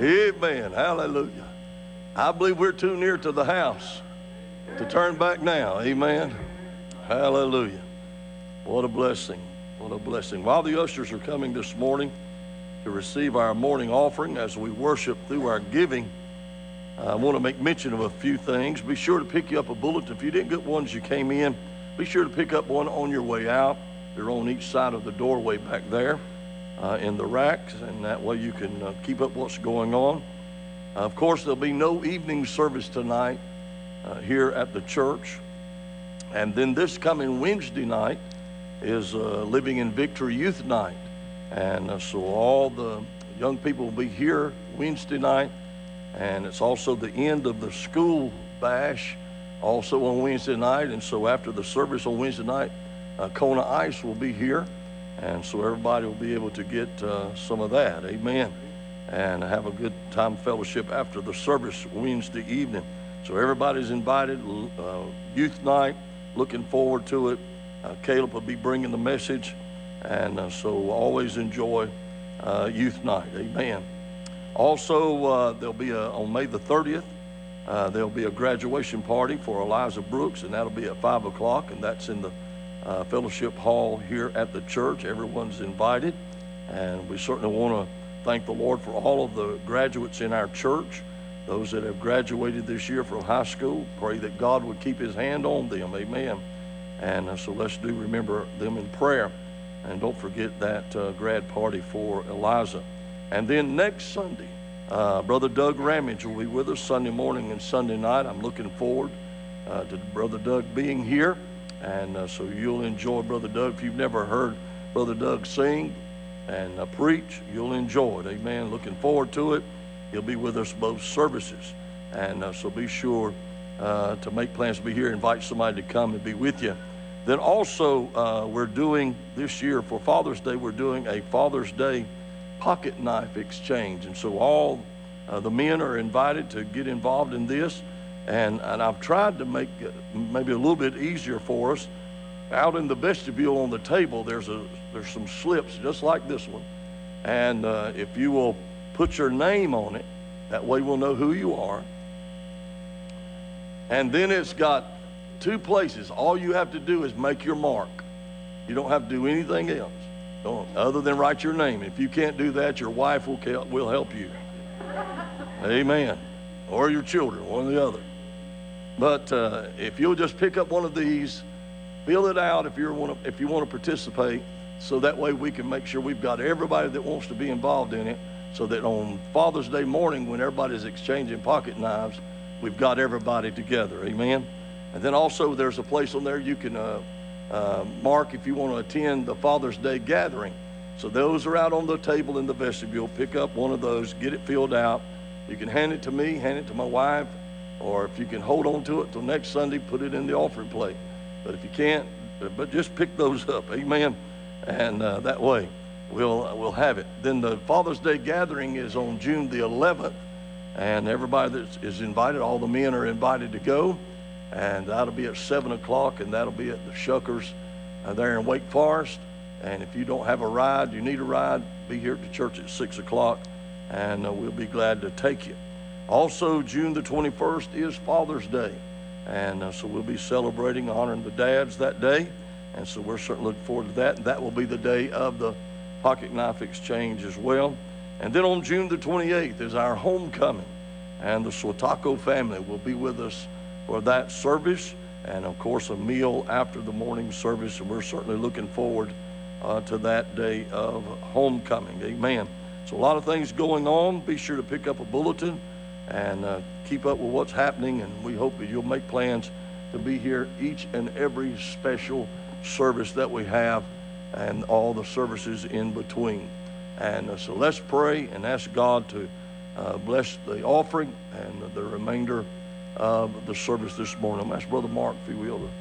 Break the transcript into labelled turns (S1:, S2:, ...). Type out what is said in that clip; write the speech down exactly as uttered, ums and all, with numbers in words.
S1: Amen. Hallelujah. I believe we're too near to the house to turn back now. Amen. Hallelujah. What a blessing. What a blessing. While the ushers are coming this morning to receive our morning offering as we worship through our giving, I want to make mention of a few things. Be sure to pick you up a bulletin. If you didn't get one as you came in, be sure to pick up one on your way out. They're on each side of the doorway back there uh, in the racks, and that way you can uh, keep up what's going on. Uh, of course, there'll be no evening service tonight uh, here at the church. And then this coming Wednesday night is uh, Living in Victory Youth Night. And uh, so all the young people will be here Wednesday night. And it's also the end of the school bash also on Wednesday night. And so after the service on Wednesday night, uh, Kona Ice will be here. And so everybody will be able to get uh, some of that. Amen. And have a good time fellowship after the service Wednesday evening. So everybody's invited. Uh, youth night, looking forward to it. Uh, Caleb will be bringing the message. And uh, so always enjoy uh, youth night. Amen. Also, uh, there'll be a, on May the thirtieth, uh, there'll be a graduation party for Eliza Brooks, and that'll be at five o'clock, and that's in the uh, fellowship hall here at the church. Everyone's invited, and we certainly want to thank the Lord for all of the graduates in our church, those that have graduated this year from high school. Pray that God would keep his hand on them. Amen. And uh, so let's do remember them in prayer, and don't forget that uh, grad party for Eliza. And then next Sunday, uh, Brother Doug Ramage will be with us Sunday morning and Sunday night. I'm looking forward uh, to Brother Doug being here. And uh, so you'll enjoy Brother Doug. If you've never heard Brother Doug sing and uh, preach, you'll enjoy it. Amen. Looking forward to it. He'll be with us both services. And uh, so be sure uh, to make plans to be here. Invite somebody to come and be with you. Then also, uh, we're doing this year for Father's Day, we're doing a Father's Day pocket knife exchange. And so all uh, the men are invited to get involved in this. And, and I've tried to make it maybe a little bit easier for us. Out in the vestibule on the table, there's a there's some slips just like this one. And uh, if you will put your name on it, that way we'll know who you are. And then it's got two places. All you have to do is make your mark. You don't have to do anything else. Don't, other than write your name. If you can't do that, your wife will, will help you. Amen. Or your children, one or the other. But uh, if you'll just pick up one of these, fill it out if you want to, if you want to participate, so that way we can make sure we've got everybody that wants to be involved in it, so that on Father's Day morning when everybody's exchanging pocket knives, we've got everybody together. Amen. And then also there's a place on there you can uh, Uh, mark if you want to attend the Father's Day gathering. So those are out on the table in the vestibule. Pick up one of those, get it filled out. You can hand it to me, hand it to my wife, or if you can hold on to it till next Sunday, put it in the offering plate. But if you can't, but just pick those up. Amen. And uh, that way we'll uh, we'll have it. Then the Father's Day gathering is on June the eleventh, and everybody that is invited, all the men are invited to go. And that'll be at seven o'clock, and that'll be at the Shuckers uh, there in Wake Forest. And if you don't have a ride, you need a ride, be here at the church at six o'clock, and uh, we'll be glad to take you. Also, June the twenty-first is Father's Day, and uh, so we'll be celebrating, honoring the dads that day. And so we're certainly looking forward to that. And that will be the day of the pocket knife exchange as well. And then on June the twenty-eighth is our homecoming, and the Swatako family will be with us for that service, and of course a meal after the morning service, and we're certainly looking forward uh, to that day of homecoming. Amen. So a lot of things going on. Be sure to pick up a bulletin and uh, keep up with what's happening, and we hope that you'll make plans to be here each and every special service that we have and all the services in between. And uh, so let's pray and ask God to uh, bless the offering and the remainder of the service this morning. I'm going to ask Brother Mark, if he will, to